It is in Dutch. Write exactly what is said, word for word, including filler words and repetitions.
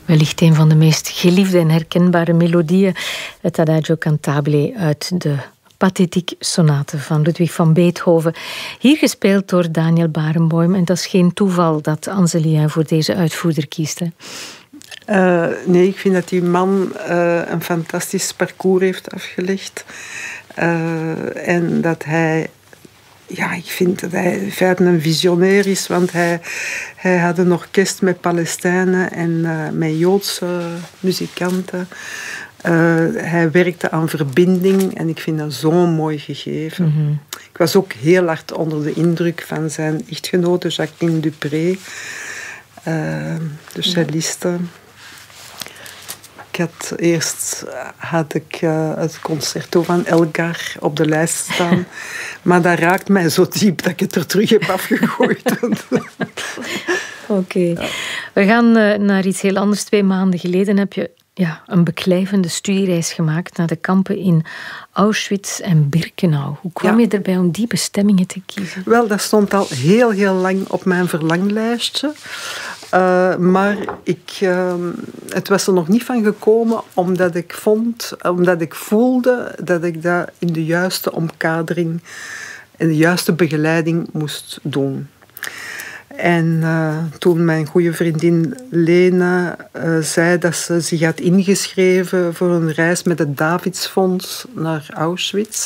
Wellicht een van de meest geliefde en herkenbare melodieën. Het Adagio Cantabile uit de Pathétique Sonate van Ludwig van Beethoven. Hier gespeeld door Daniel Barenboim. En dat is geen toeval dat Anzelia voor deze uitvoerder kiest, hè? Uh, nee, ik vind dat die man uh, een fantastisch parcours heeft afgelegd. Uh, en dat hij... Ja, ik vind dat hij in feite een visionair is, want hij, hij had een orkest met Palestijnen en uh, met Joodse muzikanten. Uh, hij werkte aan verbinding en ik vind dat zo'n mooi gegeven. Mm-hmm. Ik was ook heel hard onder de indruk van zijn echtgenote Jacqueline Dupré, uh, de celliste. Ik had, eerst had ik uh, het concerto van Elgar op de lijst staan. Maar dat raakt mij zo diep dat ik het er terug heb afgegooid. Oké. Okay. Ja. We gaan uh, naar iets heel anders. Twee maanden geleden heb je ja, een beklijvende studiereis gemaakt naar de kampen in Auschwitz en Birkenau. Hoe kwam ja. je erbij om die bestemmingen te kiezen? Wel, dat stond al heel, heel lang op mijn verlanglijstje. Uh, maar ik, uh, het was er nog niet van gekomen omdat ik vond, omdat ik voelde dat ik dat in de juiste omkadering en de juiste begeleiding moest doen. En uh, toen mijn goede vriendin Lena uh, zei dat ze zich had ingeschreven voor een reis met het Davidsfonds naar Auschwitz,